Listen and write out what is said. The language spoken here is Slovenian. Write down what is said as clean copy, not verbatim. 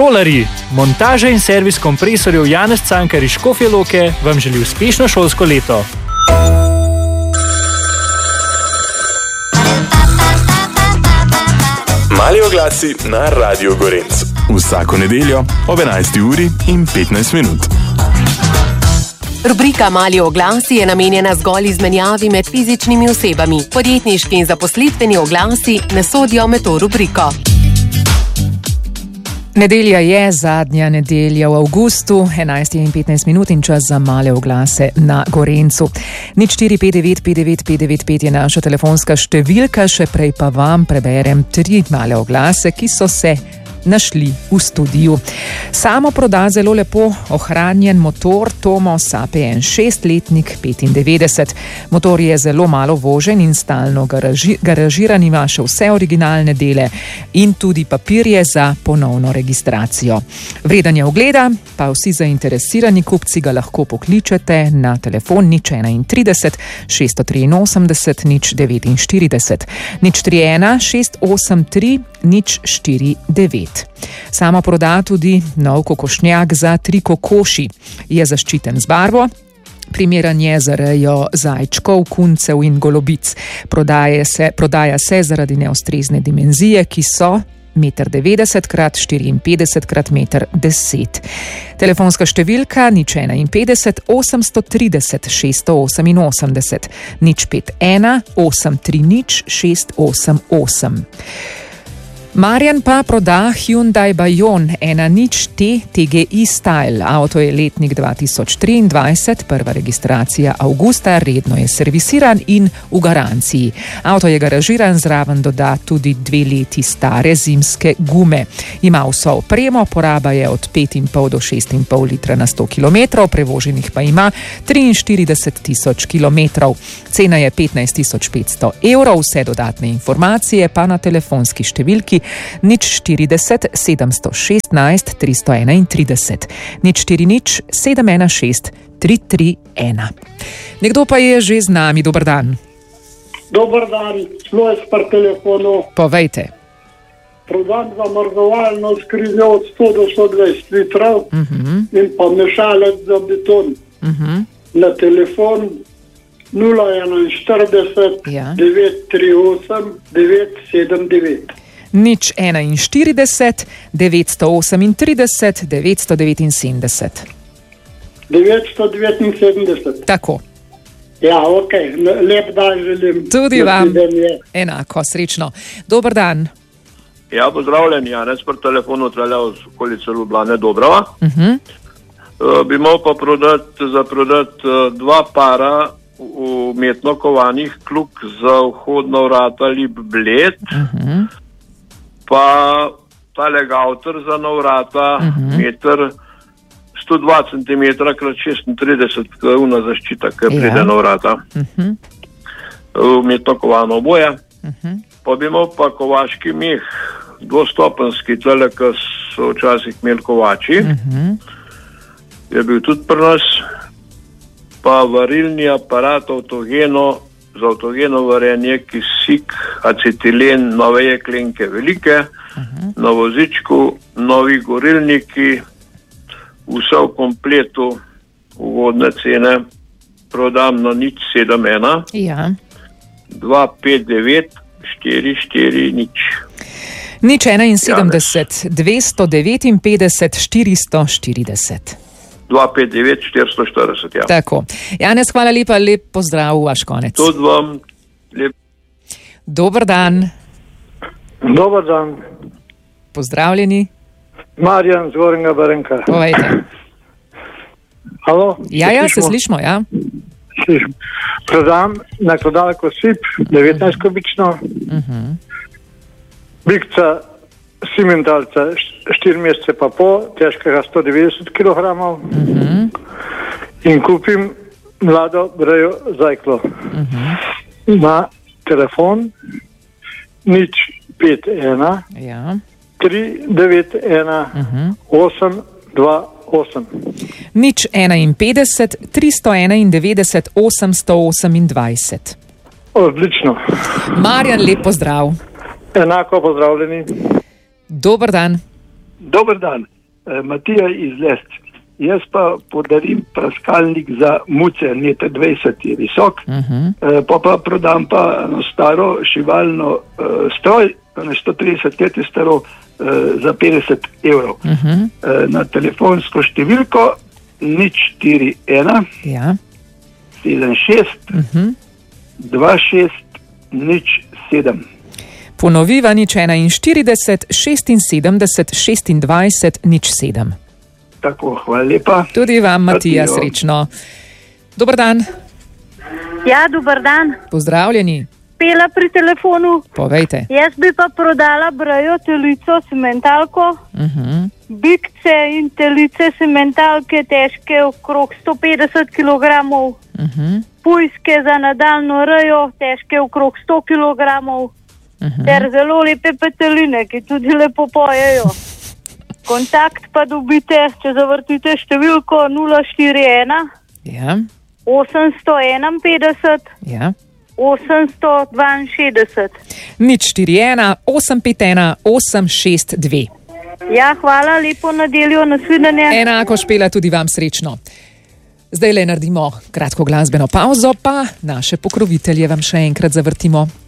Šolarji, montaža in servis kompresorjev Janez Cankar iz Škofje Loke vam želi uspešno šolsko leto. Mali oglasi na Radio Gorenc. Vsako nedeljo ob 11:15. Rubrika Mali oglasi je namenjena zgolj izmenjavi med fizičnimi osebami. Podjetniški in zaposlitveni oglasi ne sodijo med to rubriko. Nedelja je zadnja nedelja v avgustu, 11:15 in čas za male oglase na Gorencu. 0459 59 595 je naša telefonska številka, še prej pa vam preberem 3 male oglase, ki so se našli v studiu. Samo proda zelo lepo ohranjen motor Tomos APN 6-letnik 95. Motor je zelo malo vožen in stalno garažiran, ima še vse originalne dele in tudi papirje za ponovno registracijo. Vreden je ogleda, pa vsi zainteresirani kupci ga lahko pokličete na telefon 031 683 049 031 683 049. Samo proda tudi nov kokošnjak za 3 kokoši. Je zaščiten z barvo. Primeren je za rejo zajčkov, kuncev in golobic. Prodaja se zaradi neustrezne dimenzije, ki so 1,90 x 54 x 1,10 m. Telefonska številka 051 830 688 051 830 688. Marjan pa proda Hyundai Bayon 1.0T TGI Style. Avto je letnik 2023, prva registracija avgusta, redno je servisiran in v garanciji. Avto je garažiran, zraven doda tudi 2 leti stare zimske gume. Ima vso opremo, poraba je od 5,5 do 6,5 litra na 100 km, prevoženih pa ima 43,000 km. Cena je 15.500 €, vse dodatne informacije pa na telefonski številki 040 716 331 040 716 331. Nekdo pa je že z nami. Dober dan. Dober dan, šlo je par telefonov. Povejte. Prodam zamrzovalno skrinjo od 100 do 120 litrov in pa mešalec za beton. Na telefon 041 938 979. 041 938 979. 979. Tako. Ja, ok, lep dan želim. Tudi vam. Enako, srečno. Dober dan. Ja, pozdravljen, Janez, pri telefonu treljal z okolice Ljubljane, Dobrava. Bi imel pa prodati 2 para umetno kovanih kluk za vhodna vrata Lip Bled, pa tale gauter za na vrata, meter 102 cm x 36, una zaščita, ki pride na vrata. Umetno kovano oboje. Pa bi imel pa kovaški meh, dvostopenski, tale, ki so včasih imeli kovači. Je bil tudi pri nas. Pa varilni aparat za avtogeno varenje, kisik, acetilen, nove jeklenke velike, na vozičku, novi gorilniki, vse v kompletu, ugodne cene, prodam na 071 259 440. 071 259 440. 259 440, ja. Tako. Janez, hvala lepa, lep pozdrav v vaš konec. Tudi vam lep. Dober dan. Dober dan. Pozdravljeni. Marjan z Gornjega Barenka. Povejte. Halo? Ja, se slišimo, ja. Slišim. Prodam na kodalko SIP, 19 kubično. Bikca Simentalca 4 mesece pa pol, težkega 190 kg. In kupim mlado brejo zajklo. Na telefon 051 391 828. 051 391 828. Odlično. Marjan, lep pozdrav. Enako pozdravljeni. Dober dan. Dober dan, Matija iz Lesc. Jaz pa podarim praskalnik za muce, 1,20 je visok, pa prodam pa eno staro šivalno stroj, 130 let je staro, za 50 evrov. Na telefonsko številko 041 76 26 07. Ponoviva 041 76 26 07. Tako, hvala lepa. Tudi vam, Matija, srečno. Dober dan. Ja, dober dan. Pozdravljeni. Pela pri telefonu. Povejte. Jaz bi pa prodala brajo, telico, sementalko, bikce in telice sementalke težke okrog 150 kg, pujske za nadaljno rejo težke okrog 100 kg, ter zelo lepe peteline, ki tudi lepo pojejo. Kontakt pa dobite, če zavrtite številko 041 851 862. 041 851 862. Ja, hvala, lepo nedeljo, nasvidenje. Enako, Špela, tudi vam srečno. Zdaj le naredimo kratko glasbeno pauzo, pa naše pokrovitelje vam še enkrat zavrtimo.